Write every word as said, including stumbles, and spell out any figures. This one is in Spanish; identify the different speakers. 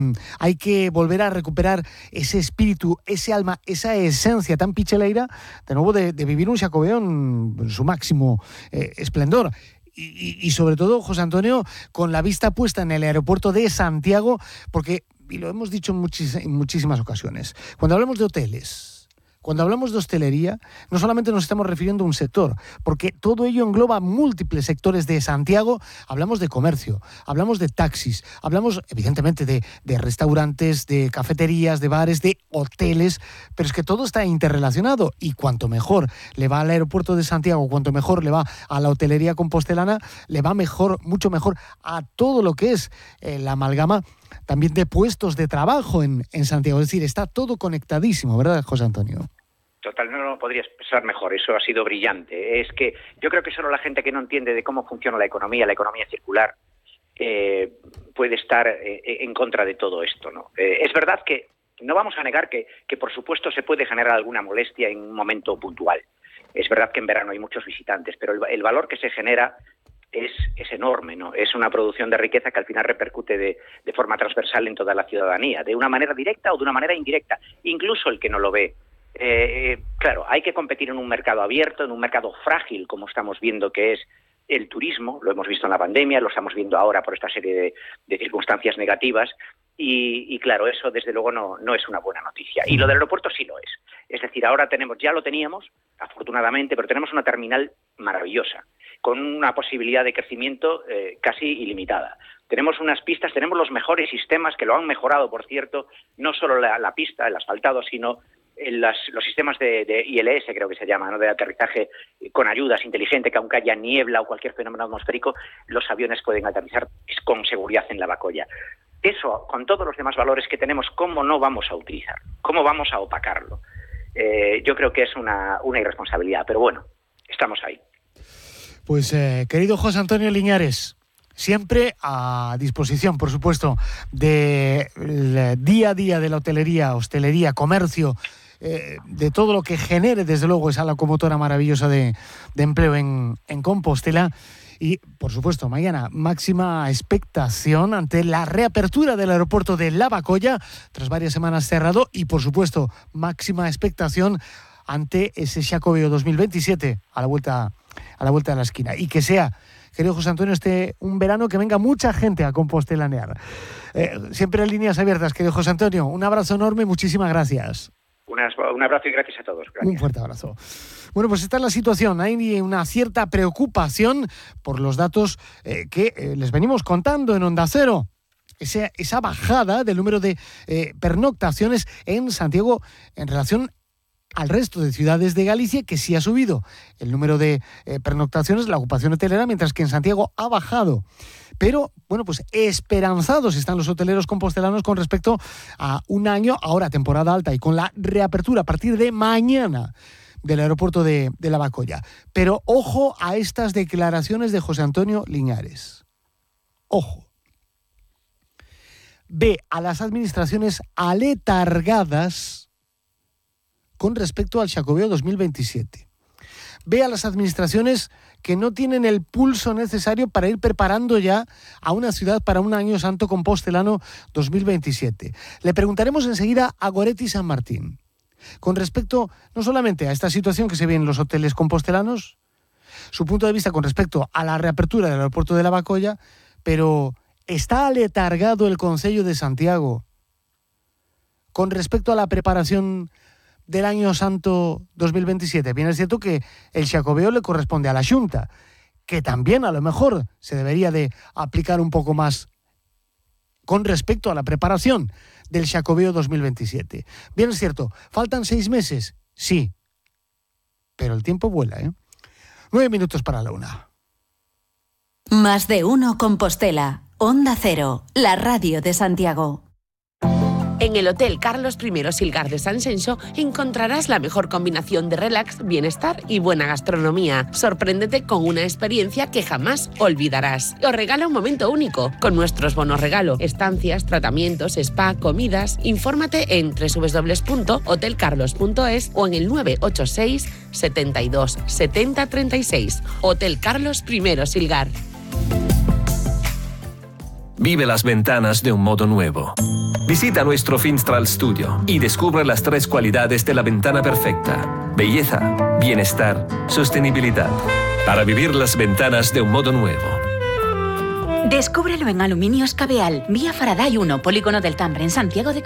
Speaker 1: Hay que volver a recuperar ese espíritu, ese alma, esa esencia tan picheleira, de nuevo, de, de vivir un Xacobeo en su máximo eh, esplendor. Y, y, y sobre todo, José Antonio, con la vista puesta en el aeropuerto de Santiago, porque, y lo hemos dicho en, muchis, en muchísimas ocasiones, cuando hablamos de hoteles, cuando hablamos de hostelería, no solamente nos estamos refiriendo a un sector, porque todo ello engloba múltiples sectores de Santiago. Hablamos de comercio, hablamos de taxis, hablamos evidentemente de, de restaurantes, de cafeterías, de bares, de hoteles, pero es que todo está interrelacionado, y cuanto mejor le va al aeropuerto de Santiago, cuanto mejor le va a la hotelería compostelana, le va mejor, mucho mejor a todo lo que es eh, la amalgama también de puestos de trabajo en, en Santiago. Es decir, está todo conectadísimo, ¿verdad, José Antonio?
Speaker 2: Total, no lo podría expresar mejor, eso ha sido brillante. Es que yo creo que solo la gente que no entiende de cómo funciona la economía, la economía circular, eh, puede estar eh, en contra de todo esto, ¿no? Eh, es verdad que no vamos a negar que, que, por supuesto, se puede generar alguna molestia en un momento puntual. Es verdad que en verano hay muchos visitantes, pero el, el valor que se genera es, es enorme, ¿no? Es una producción de riqueza que al final repercute de, de forma transversal en toda la ciudadanía, de una manera directa o de una manera indirecta, incluso el que no lo ve. Eh, claro, hay que competir en un mercado abierto, en un mercado frágil, como estamos viendo que es el turismo. Lo hemos visto en la pandemia, lo estamos viendo ahora por esta serie de, de circunstancias negativas, y, y claro, eso desde luego no, no es una buena noticia. Y lo del aeropuerto sí lo es. Es decir, ahora tenemos, ya lo teníamos, afortunadamente, pero tenemos una terminal maravillosa, con una posibilidad de crecimiento eh, casi ilimitada. Tenemos unas pistas, tenemos los mejores sistemas, que lo han mejorado, por cierto, no solo la, la pista, el asfaltado, sino en las, los sistemas de, de I L S, creo que se llama, ¿no?, de aterrizaje con ayudas inteligente, que aunque haya niebla o cualquier fenómeno atmosférico, los aviones pueden aterrizar con seguridad en la Bacoya. Eso, con todos los demás valores que tenemos, ¿cómo no vamos a utilizar? ¿Cómo vamos a opacarlo? Eh, yo creo que es una, una irresponsabilidad, pero bueno, estamos ahí.
Speaker 1: Pues, eh, querido José Antonio Liñares, siempre a disposición, por supuesto, del día a día de la hotelería, hostelería, comercio, eh, de todo lo que genere, desde luego, esa locomotora maravillosa de, de empleo en, en Compostela. Y, por supuesto, mañana, máxima expectación ante la reapertura del aeropuerto de La Bacoya, tras varias semanas cerrado, y, por supuesto, máxima expectación ante ese Xacobeo dos mil veintisiete a la vuelta, a la vuelta de la esquina. Y que sea, querido José Antonio, este un verano que venga mucha gente a compostelanear. Eh, siempre en líneas abiertas, querido José Antonio. Un abrazo enorme y muchísimas gracias.
Speaker 2: Unas, un abrazo y gracias a todos. Gracias.
Speaker 1: Un fuerte abrazo. Bueno, pues esta es la situación. Hay una cierta preocupación por los datos eh, que eh, les venimos contando en Onda Cero. Esa, esa bajada del número de eh, pernoctaciones en Santiago en relación al resto de ciudades de Galicia, que sí ha subido el número de eh, pernoctaciones, la ocupación hotelera, mientras que en Santiago ha bajado. Pero, bueno, pues esperanzados están los hoteleros compostelanos con respecto a un año, ahora temporada alta, y con la reapertura a partir de mañana del aeropuerto de, de La Bacoya. Pero ojo a estas declaraciones de José Antonio Liñares. Ojo. Ve a las administraciones aletargadas con respecto al Xacobeo dos mil veintisiete. Ve a las administraciones que no tienen el pulso necesario para ir preparando ya a una ciudad para un año santo compostelano dos mil veintisiete. Le preguntaremos enseguida a Goretti San Martín con respecto no solamente a esta situación que se ve en los hoteles compostelanos, su punto de vista con respecto a la reapertura del aeropuerto de La Bacoya, pero ¿está aletargado el Concello de Santiago con respecto a la preparación del año santo dos mil veintisiete? Bien, es cierto que el Xacobeo le corresponde a la Xunta, que también a lo mejor se debería de aplicar un poco más con respecto a la preparación del Xacobeo dos mil veintisiete. Bien, es cierto, faltan seis meses, sí, pero el tiempo vuela, ¿eh? Nueve minutos para la una.
Speaker 3: Más de uno Compostela, Onda Cero, la radio de Santiago.
Speaker 4: En el Hotel Carlos I Silgar de San Xenxo encontrarás la mejor combinación de relax, bienestar y buena gastronomía. Sorpréndete con una experiencia que jamás olvidarás. Os regala un momento único con nuestros bonos regalo, estancias, tratamientos, spa, comidas. Infórmate en doble u doble u doble u punto hotel carlos punto es o en el nueve ocho seis, setenta y dos, setenta, treinta y seis. Hotel Carlos I Silgar.
Speaker 5: Vive las ventanas de un modo nuevo. Visita nuestro Finstral Studio y descubre las tres cualidades de la ventana perfecta: belleza, bienestar, sostenibilidad. Para vivir las ventanas de un modo nuevo.
Speaker 6: Descúbrelo en Aluminios Cabeal, vía Faraday uno, Polígono del Tambre, en Santiago de